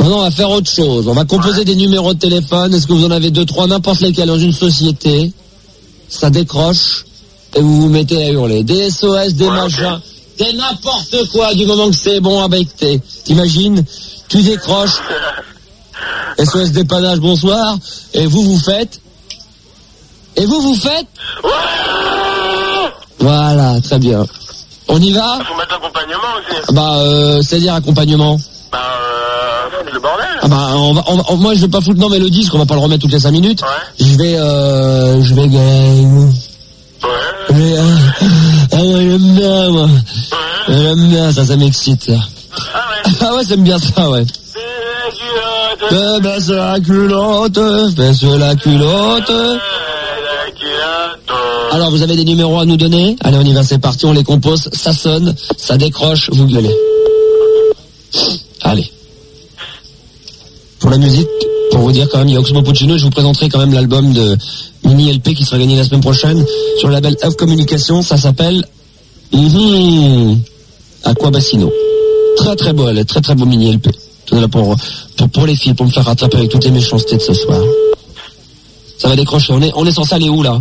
Non, on va faire autre chose. On va composer des numéros de téléphone. Est-ce que vous en avez 2, 3, n'importe lesquels dans une société? Ça décroche et vous vous mettez à hurler. Des SOS, des machins, des n'importe quoi du moment que c'est bon à becter. T'imagines? Tu décroches. SOS dépannage, bonsoir. Et vous faites? Voilà, très bien. On y va? Faut mettre accompagnement aussi. C'est-à-dire accompagnement. Le bordel. Moi je vais pas foutre non mais le disque, on va pas le remettre toutes les 5 minutes. Ouais. Je vais j'aime bien moi. J'aime bien ça m'excite ça. Ah ouais, j'aime bien ça, ouais. Baisse la culotte. Alors vous avez des numéros à nous donner? Allez, on y va, c'est parti, on les compose, ça sonne, ça décroche, vous gueulez. Allez. Pour la musique, pour vous dire quand même, il y a Oxmo Puccino, je vous présenterai quand même l'album de Mini LP qui sera gagné la semaine prochaine sur le label F Communication, ça s'appelle Aquabacino. Très très beau, elle est très très beau Mini LP. Tout là pour les filles, pour me faire rattraper avec toutes les méchancetés de ce soir. Ça va décrocher, on est censé aller où là?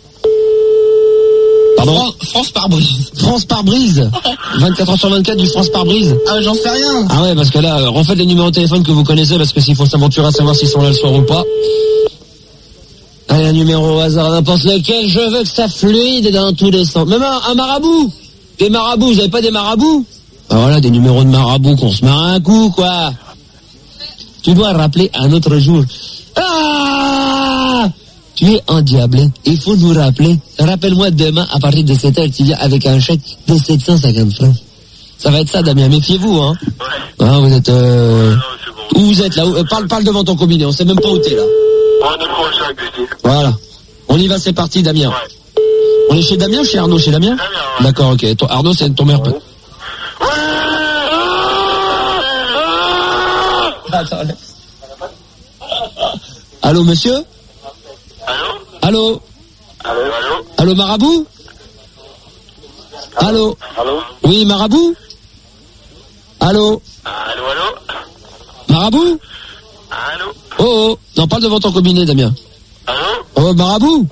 Pardon? France par brise. France par brise. 24 heures sur 24 du France par brise. Ah, j'en sais rien. Ah ouais, parce que là, refaites les numéros de téléphone que vous connaissez, parce que s'il faut s'aventurer à savoir s'ils sont là le soir ou pas. Allez, un numéro au hasard, n'importe lequel, je veux que ça fluide dans tous les sens. Même un marabout. Des marabouts, vous avez pas des marabouts? Ah voilà, des numéros de marabouts, qu'on se marre un coup, quoi. Tu dois rappeler un autre jour. Ah! Tu es endiablé. Il faut nous rappeler. Rappelle-moi demain, à partir de 7h, tu viens avec un chèque de 750 francs. Ça va être ça, Damien. Méfiez-vous, hein. Ouais. Ah, vous êtes, où vous êtes, là? Parle devant ton combiné. On sait même pas où t'es, là. Voilà. On y va, c'est parti, Damien. Ouais. On est chez Damien ou chez Arnaud? Chez Damien? Ouais. D'accord, ok. Arnaud, c'est ton meilleur pote. Attends, allô, monsieur? Allô? Allô, marabout? Allô? Oui, marabout? Allô? Marabout? Oh, non, parle devant ton combiné, Damien. Oh, marabout?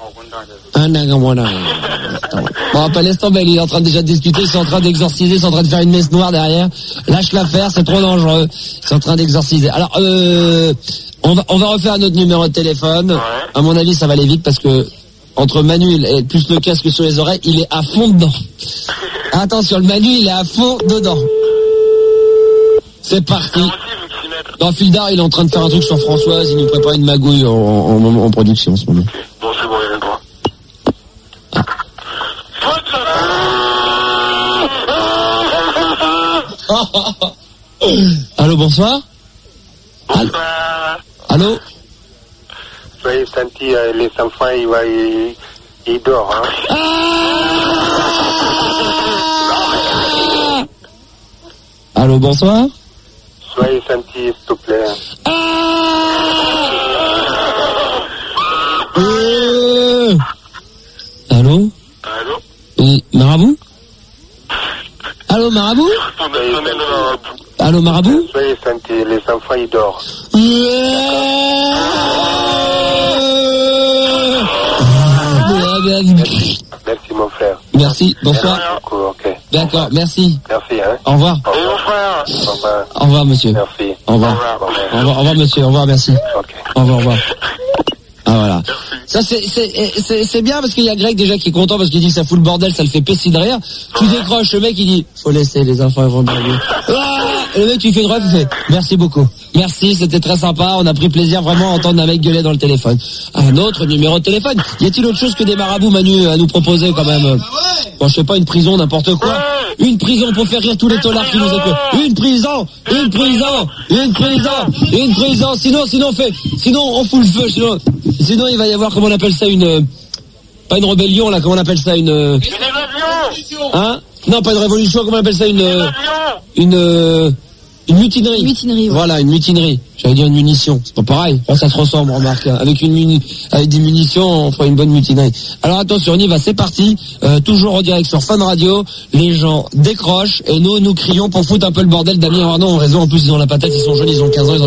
Bon, pas laisse tomber, il est en train déjà de discuter, ils sont en train d'exorciser, ils sont en train de faire une messe noire derrière. Lâche l'affaire, c'est trop dangereux. Ils sont en train d'exorciser. Alors, on va refaire notre numéro de téléphone. Ouais. À mon avis, ça va aller vite parce que entre Manu et plus le casque sur les oreilles, il est à fond dedans. Attention, le Manu, il est à fond dedans. C'est parti. Dans Fildar, il est en train de faire un truc sur Françoise, il nous prépare une magouille en production en ce moment. Bon, c'est bon, il vient pas. Allô, bonsoir. Allô? Soyez senti, les enfants, il dort, hein. Allô, bonsoir. Soyez senti, s'il te plaît. Allô? Oui, marabout? Allô, marabout? Allô, marabout? Soyez senti, les enfants, ils dorment. Merci, mon frère. Merci, bonsoir. D'accord, merci. Merci, hein. Au revoir. Et mon frère. Au revoir, monsieur. Merci. Au revoir. Au revoir, monsieur. Au revoir, merci. Ok. Au revoir. Ah, voilà. Ça, c'est bien parce qu'il y a Greg déjà qui est content parce qu'il dit que ça fout le bordel, ça le fait pisser de rire. Tu décroches, le mec, il dit, faut laisser les enfants avant de dormir. Et le mec, tu fais une ref, il fait, merci beaucoup. Merci, c'était très sympa, on a pris plaisir vraiment à entendre un mec gueuler dans le téléphone. Un autre numéro de téléphone. Y a-t-il autre chose que des marabouts, Manu, à nous proposer quand même? Bon, je sais pas, une prison, n'importe quoi. Une prison pour faire rire tous les tolards qui nous écoutent. Une prison. Sinon, on fout le feu, sinon, il va y avoir, comment on appelle ça, pas une rébellion, là, comment on appelle ça, une évasion. Hein? Non, pas une révolution, comment on appelle ça, une mutinerie. Ouais. Voilà, une mutinerie. J'allais dire une munition. C'est pas pareil. Oh, ça se ressemble, remarque. Hein. Avec des munitions, on fera une bonne mutinerie. Alors attention, on y va, c'est parti. Toujours en direct sur Fun Radio. Les gens décrochent et nous crions pour foutre un peu le bordel. Damien et Arnaud ont raison. En plus, ils ont la patate, ils sont jeunes, ils ont 15 ans.